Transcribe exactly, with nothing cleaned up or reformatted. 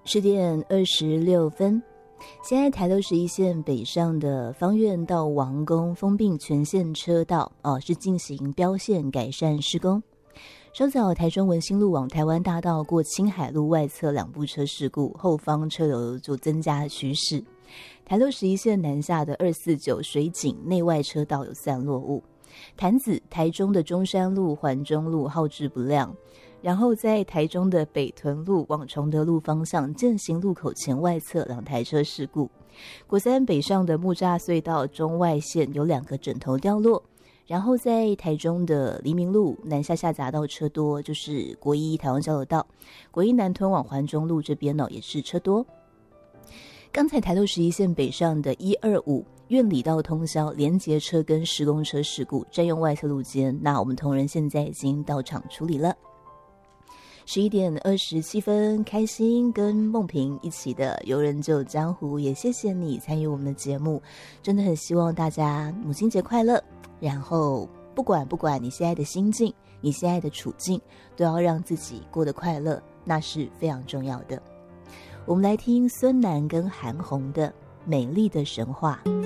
十点二十六分，现在台六十一线北上的芳苑到王宫封并全线车道哦，是进行标线改善施工。稍早台中文心路往台湾大道过青海路外侧两部车事故，后方车流就增加趋势。台六十一线南下的二四九水井内外车道有散落物。潭子台中的中山路环中路号志不亮，然后在台中的北屯路往崇德路方向健行路口前外侧两台车事故。国三北上的木栅隧道中外线有两个枕头掉落，然后在台中的黎明路南下下匝道车多，就是国一台湾交流道国一南屯往环中路这边呢、哦、也是车多。刚才台六十一线北上的一二五苑里道通宵连结车跟施工车事故占用外侧路肩，那我们同仁现在已经到场处理了。十一点二十七分，开心跟梦萍一起的游人救江湖，也谢谢你参与我们的节目，真的很希望大家母亲节快乐。然后不管不管你现在的心境，你现在的处境，都要让自己过得快乐，那是非常重要的。我们来听孙楠跟韩红的《美丽的神话》。